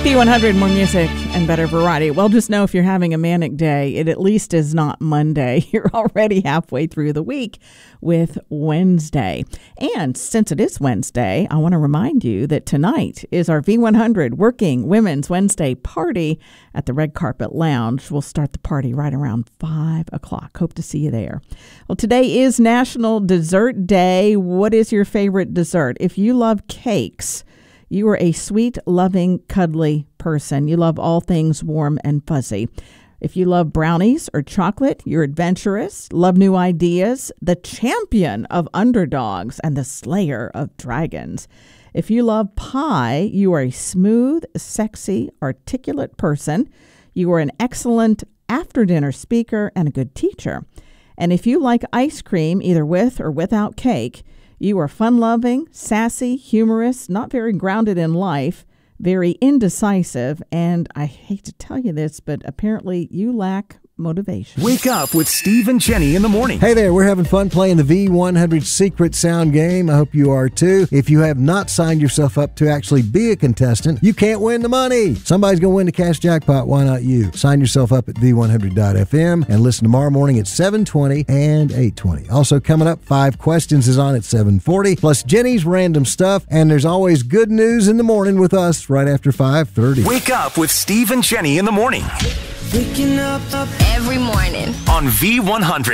B100, more music and better variety. Well, just know if you're having a manic day, it at least is not Monday. You're already halfway through the week with Wednesday. And since it is Wednesday, I want to remind you that tonight is our V100 Working Women's Wednesday party at the Red Carpet Lounge. We'll start the party right around 5 o'clock. Hope to see you there. Well, today is National Dessert Day. What is your favorite dessert? If you love cakes, you are a sweet, loving, cuddly person. You love all things warm and fuzzy. If you love brownies or chocolate, you're adventurous, love new ideas, the champion of underdogs, and the slayer of dragons. If you love pie, you are a smooth, sexy, articulate person. You are an excellent after-dinner speaker and a good teacher. And if you like ice cream, either with or without cake, you are fun-loving, sassy, humorous, not very grounded in life, very indecisive, and I hate to tell you this, but apparently you lack motivation. Wake up with Steve and Jenny in the morning. Hey there, we're having fun playing the V100 Secret Sound game. I hope you are too. If you have not signed yourself up to actually be a contestant, you can't win the money. Somebody's going to win the cash jackpot. Why not you? Sign yourself up at V100.fm and listen tomorrow morning at 7:20 and 8:20. Also coming up, 5 questions is on at 7:40, plus Jenny's random stuff, and there's always good news in the morning with us right after 5:30. Wake up with Steve and Jenny in the morning. Waking up every morning On V100.